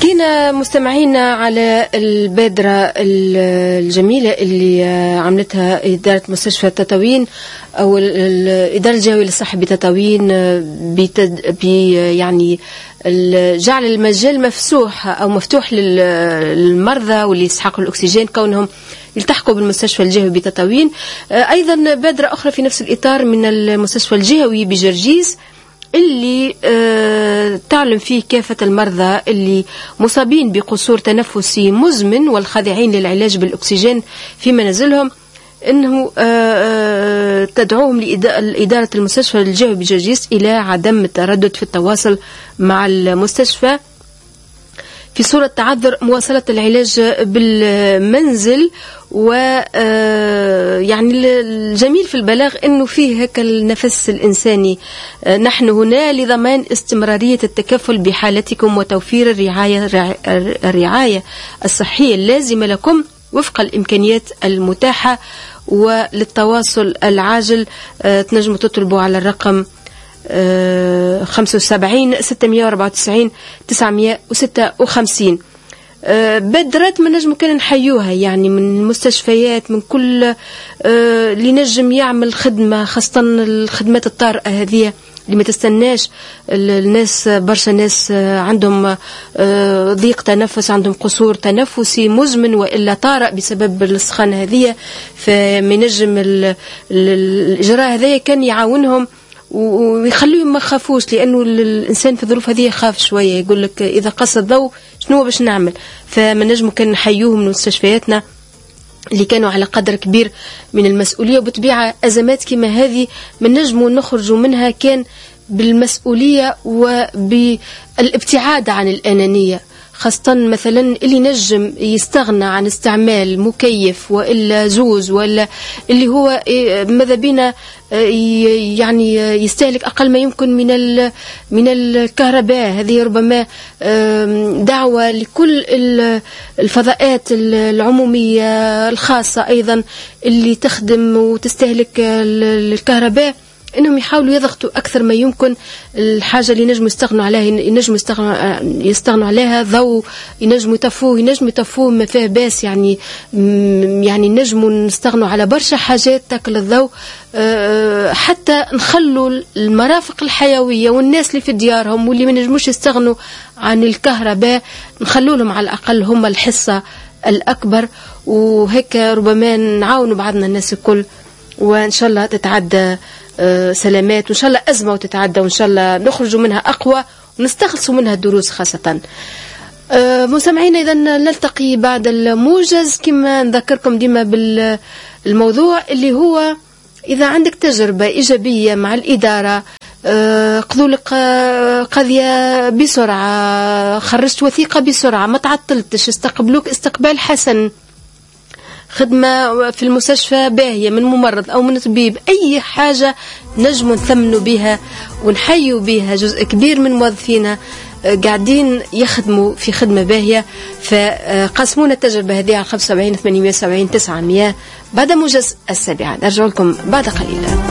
حكينا مستمعينا على البادرة الجميلة اللي عملتها إدارة مستشفى تطاوين أو الإدارة الجهوية للصحة بتطاوين يعني جعل المجال مفتوح للمرضى واللي يستحقوا الأكسجين كونهم يلتحقوا بالمستشفى الجهوي بتطاوين. أيضا بادرة أخرى في نفس الإطار من المستشفى الجهوي بجرجيس اللي تعلم فيه كافة المرضى اللي مصابين بقصور تنفسي مزمن والخاضعين للعلاج بالأكسجين في منازلهم أنه تدعوهم لإدارة المستشفى الجهوي بجرجيس إلى عدم التردد في التواصل مع المستشفى في صورة تعذر مواصلة العلاج بالمنزل. يعني الجميل في البلاغ أنه فيه هيك النفس الإنساني: نحن هنا لضمان استمرارية التكفل بحالتكم وتوفير الرعاية الصحية اللازمة لكم وفق الإمكانيات المتاحة. وللتواصل العاجل تنجموا تطلبوا على الرقم 75 694 956. بادرات ما نجم كان نحيوها يعني من المستشفيات من كل اللي نجم يعمل خدمة، خاصة الخدمات الطارئة هذه اللي ما تستناش الناس. برشا ناس عندهم ضيق تنفس، عندهم قصور تنفسي مزمن وإلا طارئ بسبب السخانة هذه، فما نجم الإجراء هذا كان يعاونهم ويخليهم ما خافوش، لأنه الإنسان في الظروف هذه يخاف شوية، يقول لك إذا قص الضوء شنو باش نعمل. فما نجم كان نحيوهم من مستشفياتنا اللي كانوا على قدر كبير من المسؤولية. وبطبيعة أزمات كما هذه من نجم نخرجوا منها كان بالمسؤولية وبالابتعاد عن الأنانية، خاصة مثلا اللي نجم يستغنى عن استعمال مكيف وإلا زوز ولا اللي هو ماذا بينا يعني يستهلك أقل ما يمكن من الكهرباء. هذه ربما دعوة لكل الفضاءات العمومية الخاصة أيضا اللي تخدم وتستهلك الكهرباء انهم يحاولوا يضغطوا اكثر ما يمكن الحاجه اللي ينجموا يستغنوا عليها، ينجموا يستغنوا عليها ضوء، ينجموا يطفوه ما فيه باس، يعني نجموا نستغنوا على برشا حاجات تاكل الضوء، حتى نخلوا المرافق الحيويه والناس اللي في ديارهم واللي ما نجموش يستغنوا عن الكهرباء نخلوا لهم على الاقل هم الحصه الاكبر، وهيك ربما نعاونوا بعضنا الناس الكل، وان شاء الله تتعدى سلامات، وإن شاء الله أزمة وتتعدى، وإن شاء الله نخرجوا منها أقوى ونستخلصوا منها الدروس خاصة. مستمعين إذا نلتقي بعد الموجز. كما نذكركم ديما بالموضوع اللي هو إذا عندك تجربة إيجابية مع الإدارة، قضوا لك قضية بسرعة، خرجت وثيقة بسرعة، ما تعطلتش، استقبلوك استقبال حسن، خدمة في المستشفى باهية من ممرض أو من طبيب، أي حاجة نجم نثمنوا بها ونحيوا بها جزء كبير من موظفينا قاعدين يخدموا في خدمة باهية. فقسمونا التجربة هذه على 75 870 900 بعد موجز 7. نرجع لكم بعد قليل.